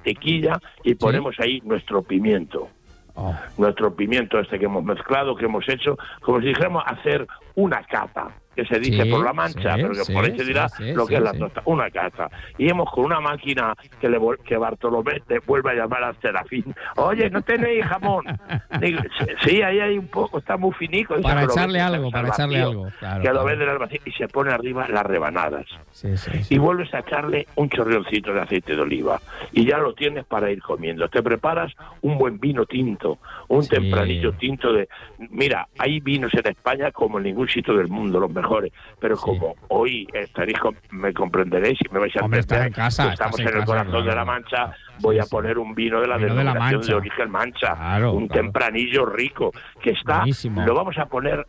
mantequilla y ponemos ahí nuestro pimiento. Nuestro pimiento que hemos mezclado, que hemos hecho, como si dijéramos hacer una cata, que se dice por la Mancha, pero que por ahí se dirá lo que es la tostada, una cata. Y hemos con una máquina que Bartolomé te vuelve a llamar a Serafín. Oye, ¿no tenéis jamón? Digo, sí, ahí hay un poco, está muy finico. Para echarle algo, claro. Que lo venden al vacío y se pone arriba las rebanadas. Sí. Y vuelves a echarle un chorrioncito de aceite de oliva. Y ya lo tienes para ir comiendo. Te preparas un buen vino tinto, un tempranillo tinto de... Mira, hay vinos en España como en ningún sitio del mundo, los mejores. Pero como hoy me comprenderéis y me vais a entender, en casa, estamos en el corazón de la Mancha, voy a poner un vino de la denominación de origen Mancha, tempranillo rico, que está, buenísimo. Lo vamos a poner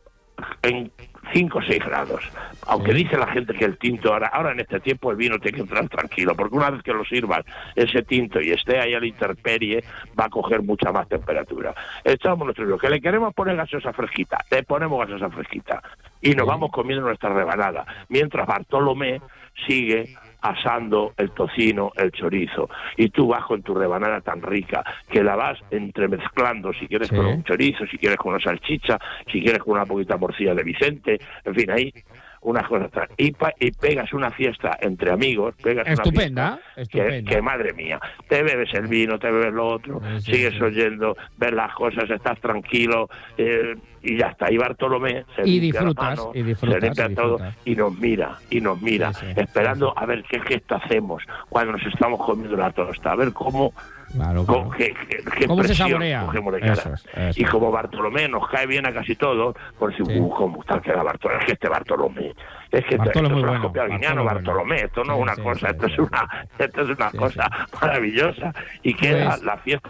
en 5 o 6 grados. Aunque dice la gente que el tinto, ahora en este tiempo el vino tiene que entrar tranquilo, porque una vez que lo sirvan ese tinto y esté ahí a la intemperie, va a coger mucha más temperatura. Echamos nuestro vino, que le queremos poner gaseosa fresquita, le ponemos gaseosa fresquita y nos vamos comiendo nuestra rebanada, mientras Bartolomé sigue asando el tocino, el chorizo, y tú vas con tu rebanada tan rica que la vas entremezclando, si quieres con un chorizo, si quieres con una salchicha, si quieres con una poquita morcilla de Vicente, en fin, ahí unas cosas y pegas una fiesta entre amigos, estupenda. Que madre mía, te bebes el vino, te bebes lo otro, sigues oyendo, ves las cosas, estás tranquilo, y ya está. Y Bartolomé se limpia la mano, se limpia todo y nos mira, esperando a ver qué gesto hacemos cuando nos estamos comiendo la tosta, a ver cómo... Claro. ¿Qué ¿Cómo se saborea? Eso. Y como Bartolomé nos cae bien a casi todos, por si cómo tal que era Bartolomé, es que este Bartolomé, esto es una copia guineana, Bartolomé, esto no es una cosa, esto es una cosa maravillosa, y queda la fiesta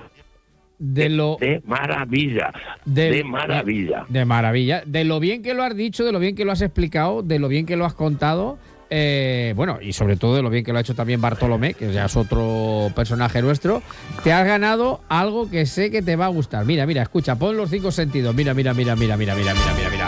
de maravilla. De maravilla. De lo bien que lo has dicho, de lo bien que lo has explicado, de lo bien que lo has contado. Bueno, y sobre todo de lo bien que lo ha hecho también Bartolomé, que ya es otro personaje nuestro, te has ganado algo que sé que te va a gustar. Mira, escucha, pon los 5 sentidos. Mira.